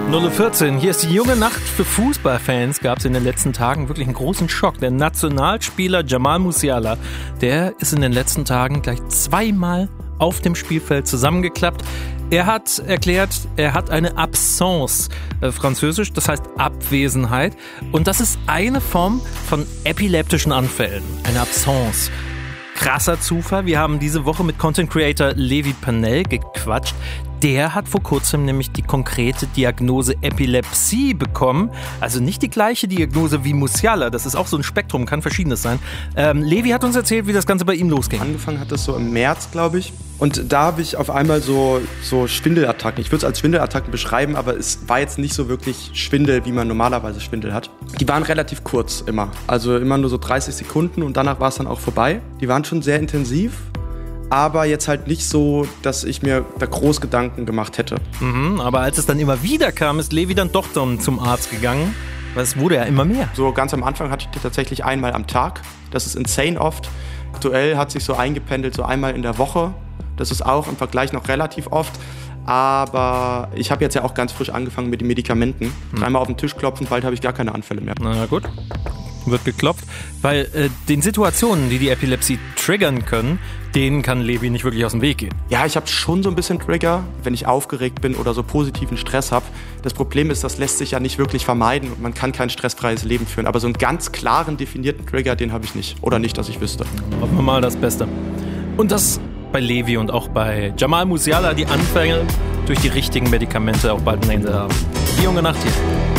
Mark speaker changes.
Speaker 1: 0:14 hier ist die junge Nacht für Fußballfans. Gab es in den letzten Tagen wirklich einen großen Schock. Der Nationalspieler Jamal Musiala, der ist in den letzten Tagen gleich zweimal auf dem Spielfeld zusammengeklappt. Er hat erklärt, er hat eine Absence, französisch, das heißt Abwesenheit. Und das ist eine Form von epileptischen Anfällen, eine Absence. Krasser Zufall, wir haben diese Woche mit Content Creator Levi Pannell gequatscht. Der hat vor kurzem nämlich die konkrete Diagnose Epilepsie bekommen. Also nicht die gleiche Diagnose wie Musiala. Das ist auch so ein Spektrum, kann verschiedenes sein. Levi hat uns erzählt, wie das Ganze bei ihm losging.
Speaker 2: Angefangen hat das so im März, glaube ich. Und da habe ich auf einmal so Schwindelattacken. Ich würde es als Schwindelattacken beschreiben, aber es war jetzt nicht so wirklich Schwindel, wie man normalerweise Schwindel hat. Die waren relativ kurz immer. Also immer nur so 30 Sekunden und danach war es dann auch vorbei. Die waren schon sehr intensiv. Aber jetzt halt nicht so, dass ich mir da groß Gedanken gemacht hätte.
Speaker 1: Aber als es dann immer wieder kam, ist Levi dann doch dann zum Arzt gegangen. Weil es wurde ja immer mehr.
Speaker 2: So ganz am Anfang hatte ich die tatsächlich einmal am Tag. Das ist insane oft. Aktuell hat sich so eingependelt, so einmal in der Woche. Das ist auch im Vergleich noch relativ oft. Aber ich habe jetzt ja auch ganz frisch angefangen mit den Medikamenten. 3-mal auf den Tisch klopfen, bald habe ich gar keine Anfälle mehr.
Speaker 1: Na gut, wird geklopft. Weil den Situationen, die Epilepsie triggern können, denen kann Levi nicht wirklich aus dem Weg gehen.
Speaker 2: Ja, ich habe schon so ein bisschen Trigger, wenn ich aufgeregt bin oder so positiven Stress habe. Das Problem ist, das lässt sich ja nicht wirklich vermeiden und man kann kein stressfreies Leben führen. Aber so einen ganz klaren, definierten Trigger, den habe ich nicht. Oder nicht, dass ich wüsste.
Speaker 1: Hoffen wir mal das Beste. Und das bei Levi und auch bei Jamal Musiala die Anfänge durch die richtigen Medikamente auch bald ein Ende haben. Die junge Nacht hier.